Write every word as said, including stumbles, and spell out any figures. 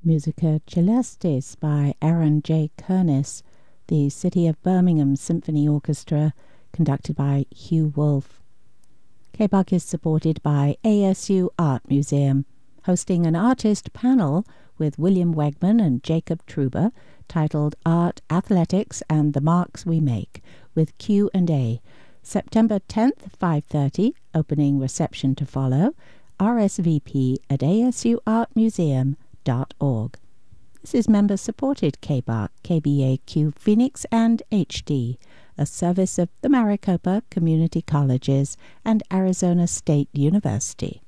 Musica Celestis by Aaron J. Kernis, the City of Birmingham Symphony Orchestra, conducted by Hugh Wolfe. K B U C is supported by A S U Art Museum, hosting an artist panel with William Wegman and Jacob Truber titled Art, Athletics and the Marks We Make, with Q and A. September tenth, five thirty, opening reception to follow. R S V P at A S U art museum dot org. This is member-supported K B U C, K B A Q Phoenix and H D, a service of the Maricopa Community Colleges and Arizona State University.